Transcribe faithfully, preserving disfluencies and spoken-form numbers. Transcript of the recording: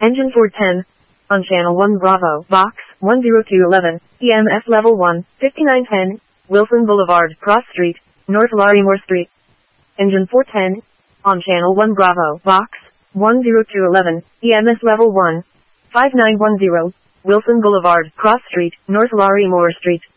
Engine four ten. On channel one Bravo, box, one zero two one one, E M S level one, fifty-nine ten, Wilson Boulevard, Cross Street, North Larimore Street. Engine four ten. On channel one Bravo, box, one zero two one one, E M S level one, five nine one zero, Wilson Boulevard, Cross Street, North Larimore Street.